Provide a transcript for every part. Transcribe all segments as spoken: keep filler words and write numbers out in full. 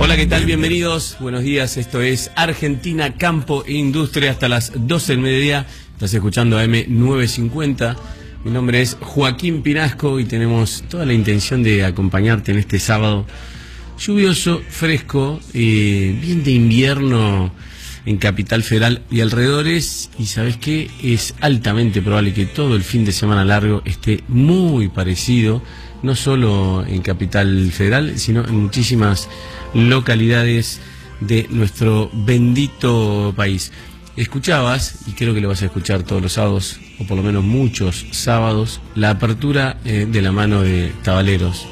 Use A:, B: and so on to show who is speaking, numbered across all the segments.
A: Hola, ¿qué tal? Bienvenidos, buenos días, esto es Argentina, Campo e Industria hasta las doce del mediodía. Estás escuchando A M novecientos cincuenta. Mi nombre es Joaquín Pinasco y tenemos toda la intención de acompañarte en este sábado lluvioso, fresco, eh, bien de invierno en Capital Federal y alrededores. Y ¿sabes qué? Es altamente probable que todo el fin de semana largo esté muy parecido, no solo en Capital Federal, sino en muchísimas localidades de nuestro bendito país. Escuchabas, y creo que lo vas a escuchar todos los sábados, o por lo menos muchos sábados, la apertura eh, de la mano de Tabaleros.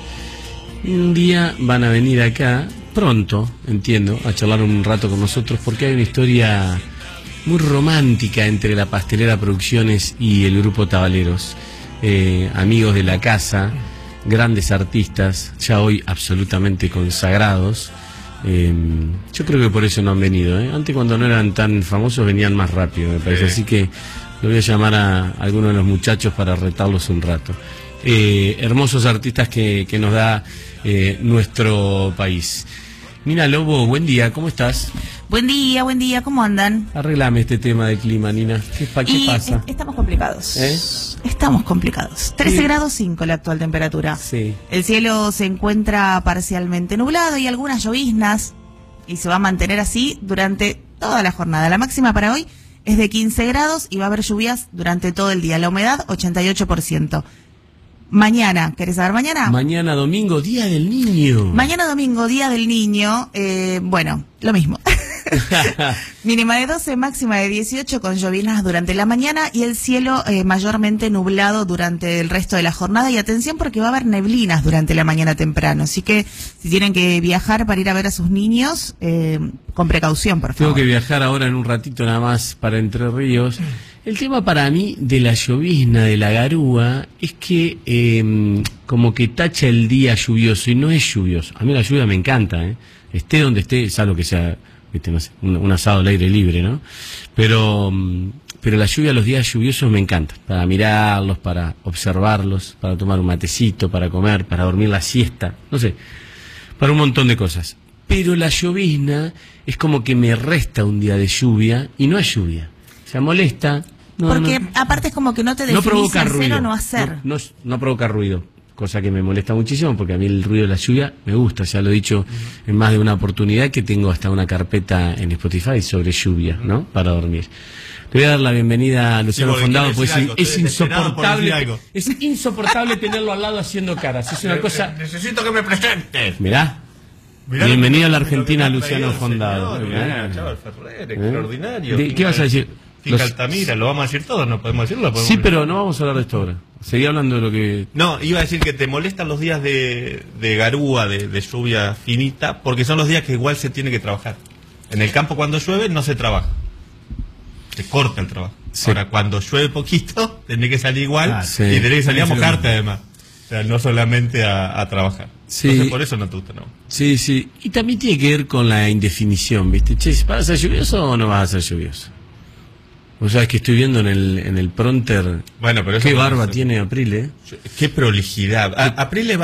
A: Un día van a venir acá, pronto, entiendo, a charlar un rato con nosotros, porque hay una historia muy romántica entre la Pastelera Producciones y el grupo Tabaleros. Eh, amigos de la casa, grandes artistas, ya hoy absolutamente consagrados. Eh, yo creo que por eso no han venido, ¿eh? Antes, cuando no eran tan famosos, venían más rápido, me parece. Así que lo voy a llamar a, a alguno de los muchachos para retarlos un rato. Eh, hermosos artistas que, que nos da eh, nuestro país. Nina Lobo, buen día, ¿cómo estás?
B: Buen día, buen día, ¿cómo andan?
A: Arreglame este tema de clima, Nina. ¿Qué, pa, qué
B: y
A: pasa?
B: Estamos complicados.
A: ¿Eh?
B: Estamos complicados. trece
A: Sí.
B: grados cinco la actual temperatura.
A: Sí.
B: El cielo se encuentra parcialmente nublado y algunas lloviznas, y se va a mantener así durante toda la jornada. La máxima para hoy es de quince grados y va a haber lluvias durante todo el día. La humedad, ochenta y ocho por ciento. Mañana, ¿querés saber mañana?
A: Mañana domingo, Día del Niño.
B: Mañana domingo, Día del Niño, eh, bueno, lo mismo. Mínima de doce, máxima de dieciocho, con lloviznas durante la mañana y el cielo eh, mayormente nublado durante el resto de la jornada. Y atención, porque va a haber neblinas durante la mañana temprano. Así que si tienen que viajar para ir a ver a sus niños, eh, con precaución, por favor.
A: Tengo que viajar ahora en un ratito nada más para Entre Ríos. El tema para mí de la llovizna, de la garúa, es que eh, como que tacha el día lluvioso y no es lluvioso. A mí la lluvia me encanta, ¿eh? Esté donde esté, salvo que sea, viste, no sé, un, un asado al aire libre, ¿no? Pero, pero la lluvia, los días lluviosos me encanta, para mirarlos, para observarlos, para tomar un matecito, para comer, para dormir la siesta, no sé, para un montón de cosas. Pero la llovizna es como que me resta un día de lluvia y no es lluvia. Se molesta. No,
B: Porque
A: no,
B: aparte es como que no te
A: no
B: definís
A: provoca
B: hacer
A: ruido.
B: o no hacer.
A: No, no, no provoca ruido, cosa que me molesta muchísimo, porque a mí el ruido de la lluvia me gusta. Ya lo he dicho en más de una oportunidad, que tengo hasta una carpeta en Spotify sobre lluvia, ¿no? Para dormir. Te voy a dar la bienvenida a Luciano
C: sí,
A: Fondado, pues
C: algo,
A: es insoportable.
C: Es
A: Es insoportable tenerlo al lado haciendo caras. Es una cosa.
C: Necesito que me presentes.
A: Mirá.
C: Mirá
A: Bienvenido
C: lo que-
A: a la Argentina,
C: lo que me ha
A: Luciano
C: traído,
A: Fondado.
C: señor.
A: Mirá.
C: Mirá, Chaval Ferrer,
A: ¿Eh?
C: extraordinario.
A: ¿De- ¿Qué vas a decir?
C: Finca
A: Los-
C: Altamira, lo vamos a decir todo, no podemos decirlo. podemos
A: Sí,
C: decir-
A: pero no vamos a hablar de esto ahora. Seguí hablando de lo que...
C: No, iba a decir que te molestan los días de, de garúa, de, de lluvia finita, porque son los días que igual se tiene que trabajar. En el campo, cuando llueve, no se trabaja. Se corta el trabajo.
A: Sí.
C: Ahora, cuando llueve poquito, tenés que salir igual,
A: Ah, sí.
C: y tenés que salir a
A: Sí, sí,
C: mojarte
A: sí.
C: además. O sea, no solamente a, a trabajar.
A: Sí.
C: Entonces, por eso no te gusta, ¿no?
A: Sí, sí. Y también tiene que ver con la indefinición, ¿viste? Che, ¿vas a ser lluvioso o no vas a ser lluvioso? O sea, es que estoy viendo en el, en el pronter...
C: Bueno, pero eso
A: Qué
C: no
A: barba
C: es-
A: tiene April, ¿eh?
C: Qué prolijidad. A- April